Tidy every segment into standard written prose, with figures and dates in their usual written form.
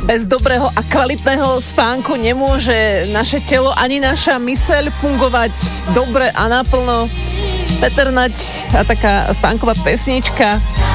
Bez dobrého a kvalitného spánku nemôže naše telo ani naša myseľ fungovať dobre a naplno. Peter Nať a taká spánková pesnička.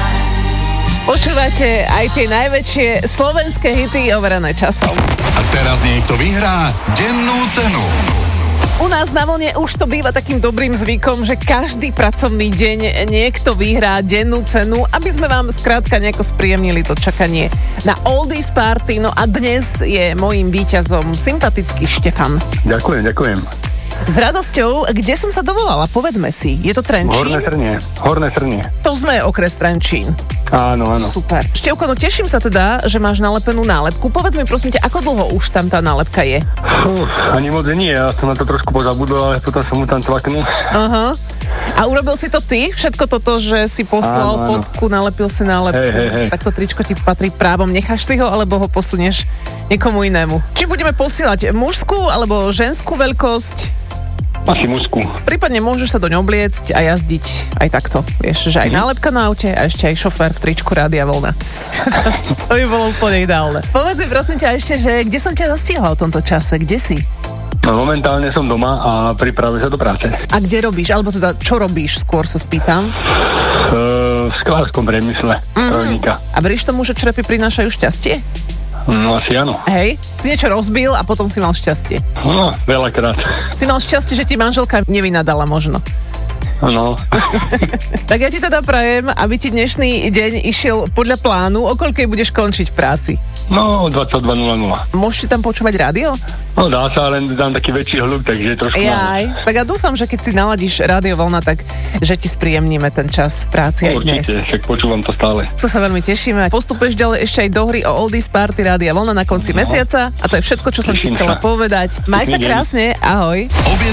Počúvate aj tie najväčšie slovenské hity overené časom. A teraz niekto vyhrá dennú cenu. U nás na Vlne už to býva takým dobrým zvykom, že každý pracovný deň niekto vyhrá dennú cenu, aby sme vám skrátka nejako spríjemnili to čakanie na Oldies Party. No a dnes je mojím víťazom sympatický Štefan. Ďakujem. S radosťou, kde som sa dovolala? Povedzme si, je to Trenčín? Horné Srnie. To sme okres Trenčín. Áno. Super. Števko, no teším sa teda, že máš nalepenú nálepku. Povedz mi prosím ťa, ako dlho už tam tá nálepka je? Ani moc nie, ja som na to trošku pozabudol, ale potom som mu tam tvaknul. Aha. A urobil si to ty? Všetko toto, že si poslal fotku, nalepil si nálepku. Hej. Tak to tričko ti patrí právom. Necháš si ho, alebo ho posunieš niekomu inému? Či budeme posielať mužskú alebo ženskú veľkosť? Asi mužskú. Prípadne môžeš sa doň obliecť a jazdiť aj takto. Vieš, že aj nálepka na aute a ešte aj šofér v tričku Rádia Vlna. To by bolo úplne ideálne. Povedz mi prosím ťa ešte, že kde som ťa zastihla v tomto čase? Kde si? No, momentálne som doma a pripravujem sa do práce. A kde robíš? Alebo teda čo robíš? Skôr sa spýtam. V sklárskom priemysle. Strojníka. A veríš tomu, že črepy prinášajú šťastie? No asi áno. Hej, si niečo rozbil a potom si mal šťastie. No, veľakrát. Si mal šťastie, že ti manželka nevynadala možno. No. Tak ja ti teda prajem, aby ti dnešný deň išiel podľa plánu, o koľkej budeš končiť v práci. No, 22:00. Môžete tam počúvať rádio? No, dá sa, ale dám taký väčší hluk, takže trošku... Tak ja dúfam, že keď si naladíš Rádio Vlna, tak že ti spríjemníme ten čas v práci aj dnes. Určite, však počúvam to stále. To sa veľmi tešíme. Postupuješ ďalej ešte aj do hry o Oldies Party Rádia Vlna na konci mesiaca a to je všetko, čo som ti chcela povedať. Maj sa krásne, ahoj.